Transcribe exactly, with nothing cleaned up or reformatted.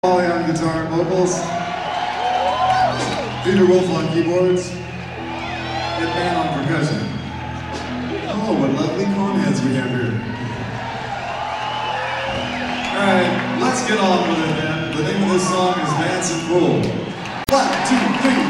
Molly on guitar and vocals, Peter Wolf on keyboards, Ed Mann on percussion. Oh, what lovely cornheads we have here. Alright, let's get on with it then. The name of this song is Dancing Fool. One, two, three.